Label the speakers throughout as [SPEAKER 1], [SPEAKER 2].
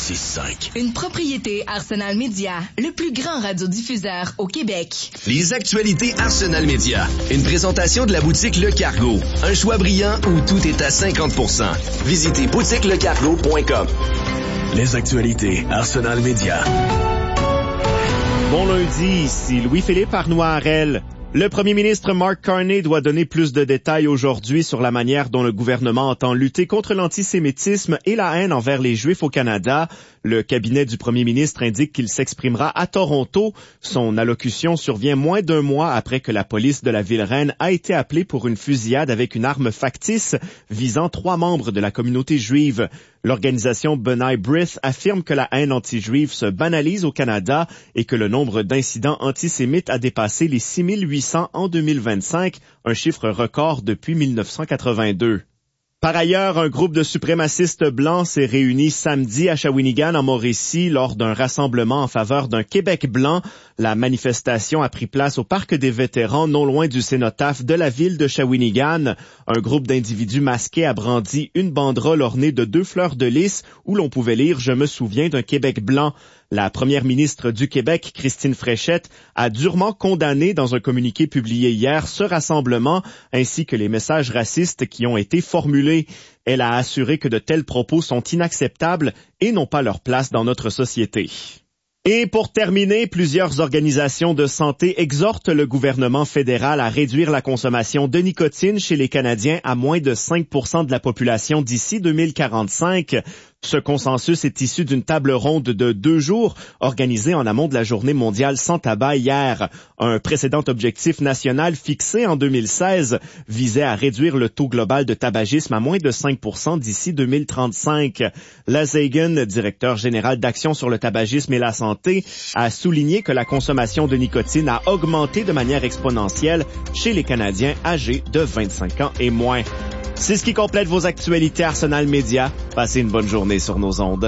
[SPEAKER 1] 106.5.
[SPEAKER 2] Une propriété Arsenal Média, le plus grand radiodiffuseur au Québec.
[SPEAKER 1] Les actualités Arsenal Média. Une présentation de la boutique Le Cargo. Un choix brillant où tout est à 50%. Visitez boutiquelecargo.com. Les actualités Arsenal Média.
[SPEAKER 3] Bon lundi, ici Louis-Philippe Arnois-Harel. Le premier ministre Mark Carney doit donner plus de détails aujourd'hui sur la manière dont le gouvernement entend lutter contre l'antisémitisme et la haine envers les Juifs au Canada. Le cabinet du premier ministre indique qu'il s'exprimera à Toronto. Son allocution survient moins d'un mois après que la police de la ville-reine a été appelée pour une fusillade avec une arme factice visant 3 membres de la communauté juive. L'organisation B'nai B'rith affirme que la haine anti-juive se banalise au Canada et que le nombre d'incidents antisémites a dépassé les 6800 en 2025, un chiffre record depuis 1982. Par ailleurs, un groupe de suprémacistes blancs s'est réuni samedi à Shawinigan, en Mauricie, lors d'un rassemblement en faveur d'un Québec blanc. La manifestation a pris place au Parc des vétérans, non loin du cénotaphe de la ville de Shawinigan. Un groupe d'individus masqués a brandi une banderole ornée de 2 fleurs de lys où l'on pouvait lire « Je me souviens d'un Québec blanc ». La première ministre du Québec, Christine Fréchette, a durement condamné dans un communiqué publié hier ce rassemblement ainsi que les messages racistes qui ont été formulés. Elle a assuré que de tels propos sont inacceptables et n'ont pas leur place dans notre société. Et pour terminer, plusieurs organisations de santé exhortent le gouvernement fédéral à réduire la consommation de nicotine chez les Canadiens à moins de 5% de la population d'ici 2045. Ce consensus est issu d'une table ronde de 2 jours organisée en amont de la Journée mondiale sans tabac hier. Un précédent objectif national fixé en 2016 visait à réduire le taux global de tabagisme à moins de 5% d'ici 2035. Les Hagen, directeur général d'Action sur le tabagisme et la santé, a souligné que la consommation de nicotine a augmenté de manière exponentielle chez les Canadiens âgés de 25 ans et moins. C'est ce qui complète vos actualités Arsenal Média. Passez une bonne journée sur nos ondes.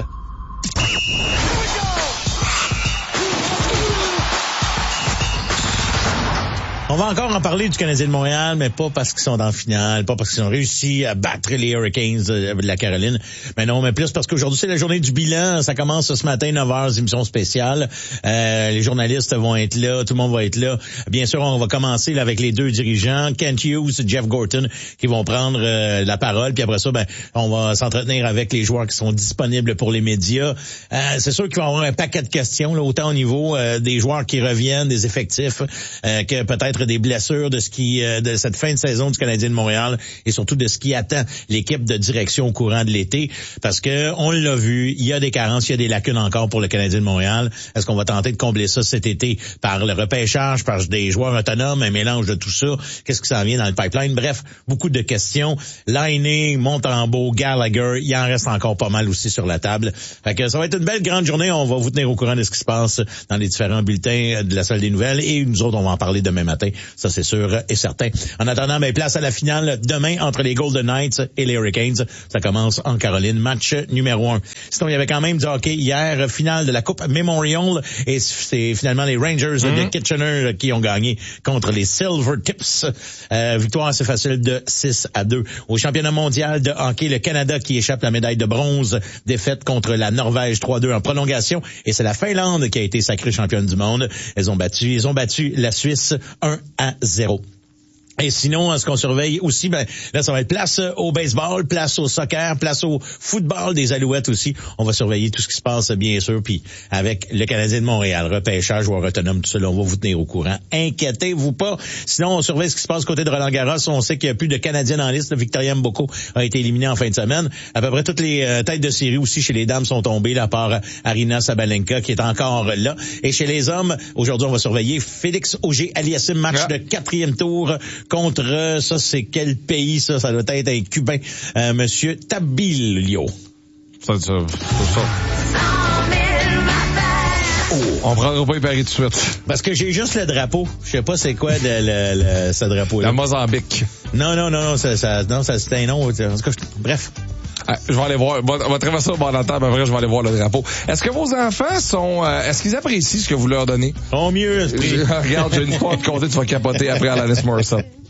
[SPEAKER 4] On va encore en parler du Canadien de Montréal, mais pas parce qu'ils sont en finale, pas parce qu'ils ont réussi à battre les Hurricanes de la Caroline. Mais non, mais plus parce qu'aujourd'hui, c'est la journée du bilan. Ça commence ce matin, 9h, émission spéciale. Les journalistes vont être là, tout le monde va être là. Bien sûr, on va commencer là, avec les 2 dirigeants, Kent Hughes, Jeff Gorton, qui vont prendre la parole. Puis après ça, on va s'entretenir avec les joueurs qui sont disponibles pour les médias. C'est sûr qu'il va y avoir un paquet de questions, là, autant au niveau des joueurs qui reviennent, des effectifs, que peut-être des blessures de de cette fin de saison du Canadien de Montréal et surtout de ce qui attend l'équipe de direction au courant de l'été, parce que on l'a vu, il y a des carences, il y a des lacunes encore pour le Canadien de Montréal. Est-ce qu'on va tenter de combler ça cet été par le repêchage, par des joueurs autonomes, un mélange de tout ça? Qu'est-ce qui s'en vient dans le pipeline? Bref, beaucoup de questions. Lainé, Montembeault, Gallagher, il en reste encore pas mal aussi sur la table. Fait que ça va être une belle grande journée. On va vous tenir au courant de ce qui se passe dans les différents bulletins de la salle des nouvelles et nous autres, on va en parler demain matin. Ça, c'est sûr et certain. En attendant, place à la finale demain entre les Golden Knights et les Hurricanes. Ça commence en Caroline. Match numéro 1. Sinon, il y avait quand même du hockey hier. Finale de la Coupe Memorial. Et c'est finalement les Rangers de Kitchener qui ont gagné contre les Silver Tips. Victoire assez facile de 6-2. Au championnat mondial de hockey, le Canada qui échappe la médaille de bronze. Défaite contre la Norvège 3-2 en prolongation. Et c'est la Finlande qui a été sacrée championne du monde. Ils ont battu la Suisse 1-0. Et sinon, ce qu'on surveille aussi, là, ça va être place au baseball, place au soccer, place au football des Alouettes aussi. On va surveiller tout ce qui se passe, bien sûr, puis avec le Canadien de Montréal, repêchage, joueur autonome, tout ça, là, on va vous tenir au courant. Inquiétez-vous pas. Sinon, on surveille ce qui se passe côté de Roland-Garros. On sait qu'il y a plus de Canadiens en liste. Victoria Mboko a été éliminée en fin de semaine. À peu près toutes les têtes de série aussi chez les dames sont tombées, là, à part Arina Sabalenka, qui est encore là. Et chez les hommes, aujourd'hui, on va surveiller Félix Auger-Aliassime, match de 4e tour contre, ça c'est quel pays ça? Ça doit être un Cubain, Monsieur Tabilio.
[SPEAKER 5] Ça. On prendra pas les paris tout de suite.
[SPEAKER 4] Parce que j'ai juste le drapeau. Je sais pas c'est quoi ce drapeau-là.
[SPEAKER 5] La Mozambique.
[SPEAKER 4] Non, ça c'est un nom. En tout cas, bref.
[SPEAKER 5] Je vais aller voir. On va traverser au bord de la table, après je vais aller voir le drapeau. Est-ce que vos enfants est-ce qu'ils apprécient ce que vous leur donnez?
[SPEAKER 4] Mieux.
[SPEAKER 5] Regarde, j'ai une histoire de compter, tu vas capoter après Alanis Morissette.